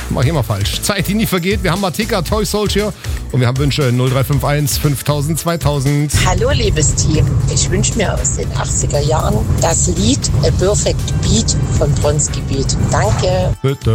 Mach ich immer falsch. Zeit, die nie vergeht. Wir haben Martika, Toy Soldier und wir haben Wünsche 0351 5000 2000. Hallo liebes Team, ich wünsche mir aus den 80er Jahren das Lied A Perfect Beat von Bronski Beat. Danke. Bitte.